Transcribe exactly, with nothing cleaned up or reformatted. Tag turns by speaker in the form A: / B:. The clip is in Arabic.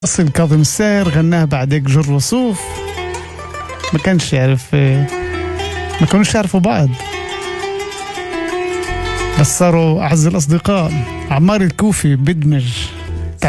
A: أصل كاظم الساهر غناه بعد هيك جر وصوف. ما كانش يعرف، ما كانوش يعرفوا بعض، بس صاروا أعز الأصدقاء. عمار الكوفي بدمج